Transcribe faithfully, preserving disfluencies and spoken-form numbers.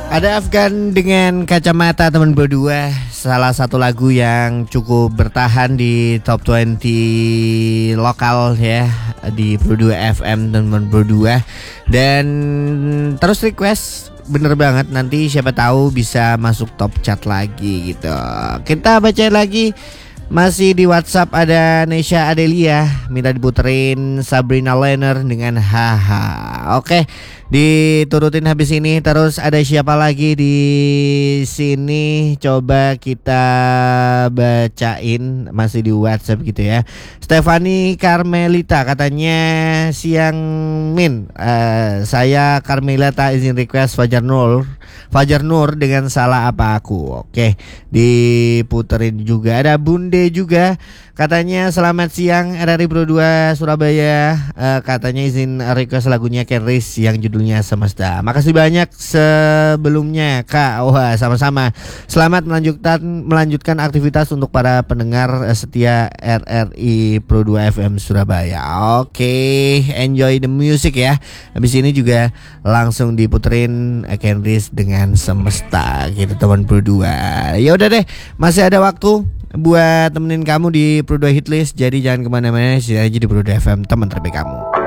Ada Afgan dengan Kacamata teman berdua, salah satu lagu yang cukup bertahan di top dua puluh lokal ya di Pro dua F M teman berdua. Dan terus request, bener banget, nanti siapa tahu bisa masuk top chat lagi gitu. Kita baca lagi. Masih di WhatsApp ada Nesha Adelia minta diputerin Sabrina Lenner dengan Haha. Oke, diturutin habis ini. Terus ada siapa lagi di sini? Coba kita bacain, masih di WhatsApp gitu ya. Stefani Carmelita katanya siang Min, uh, saya Carmelita izin request Fajar Nur Fajar Nur dengan Salah Apa Aku. Oke, diputerin juga. Ada Bunde juga katanya selamat siang R R I Pro dua Surabaya, uh, katanya izin request lagunya Keris yang judulnya Semesta. Makasih banyak sebelumnya Kak. Wah, sama-sama. Selamat melanjutkan melanjutkan aktivitas untuk para pendengar setia R R I Pro dua F M Surabaya. Oke, enjoy the music ya. Habis ini juga langsung diputerin Keris dengan Semesta gitu teman Pro dua. Ya udah deh, masih ada waktu buat temenin kamu di Pro dua Hitlist. Jadi jangan kemana-mana, sini aja di Pro dua F M, teman terbaik kamu.